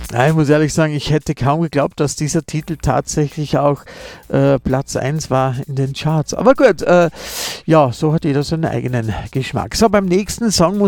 Ja, ich muss ehrlich sagen, ich hätte kaum geglaubt, dass dieser Titel tatsächlich auch Platz 1 war in den Charts. Aber gut, ja, so hat jeder seinen eigenen Geschmack. So, beim nächsten Song muss